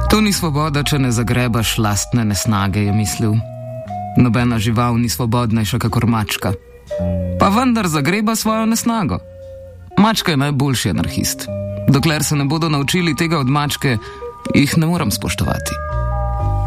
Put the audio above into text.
To ni svoboda, če ne zagrebaš lastne nesnage, je mislil. Nobena žival ni svobodnejša kakor mačka. Pa vendar zagreba svojo nesnago. Mačka je najboljši anarhist. Dokler se ne bodo naučili tega od mačke, jih ne moram spoštovati.